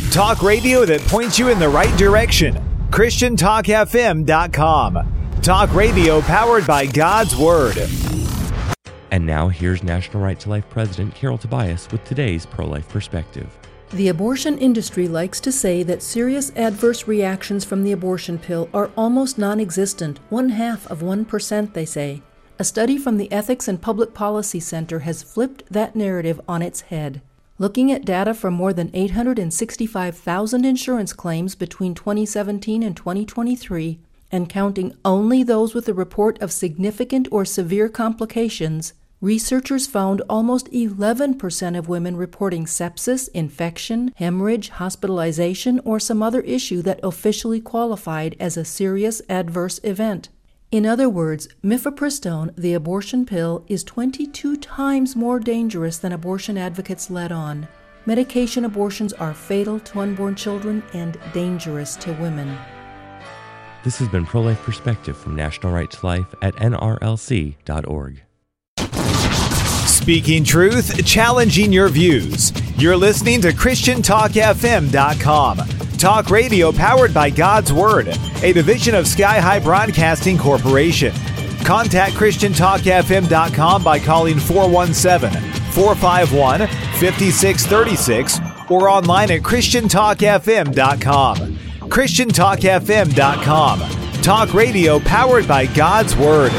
Talk radio that points you in the right direction. ChristianTalkFM.com. Talk radio powered by God's Word. And now here's National Right to Life President Carol Tobias with today's pro-life perspective. The abortion industry likes to say that serious adverse reactions from the abortion pill are almost non-existent, 0.5%, they say. A study from the Ethics and Public Policy Center has flipped that narrative on its head. Looking at data from more than 865,000 insurance claims between 2017 and 2023, and counting only those with a report of significant or severe complications, researchers found almost 11% of women reporting sepsis, infection, hemorrhage, hospitalization, or some other issue that officially qualified as a serious adverse event. In other words, mifepristone, the abortion pill, is 22 times more dangerous than abortion advocates let on. Medication abortions are fatal to unborn children and dangerous to women. This has been Pro-Life Perspective from National Right to Life at nrlc.org. Speaking truth, challenging your views. You're listening to ChristianTalkFM.com. Talk radio powered by God's Word, a division of Sky High Broadcasting Corporation. Contact ChristianTalkFM.com by calling 417-451-5636 or online at ChristianTalkFM.com. ChristianTalkFM.com. Talk radio powered by God's Word.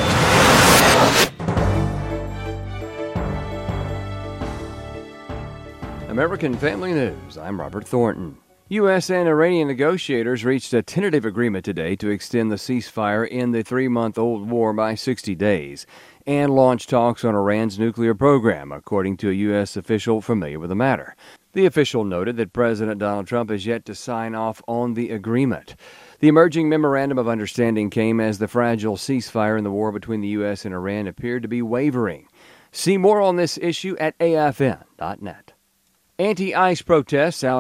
American Family News, I'm Robert Thornton. U.S. and Iranian negotiators reached a tentative agreement today to extend the ceasefire in the 3-month-old war by 60 days and launch talks on Iran's nuclear program, according to a U.S. official familiar with the matter. The official noted that President Donald Trump has yet to sign off on the agreement. The emerging memorandum of understanding came as the fragile ceasefire in the war between the U.S. and Iran appeared to be wavering. See more on this issue at afn.net. Anti-ICE protests out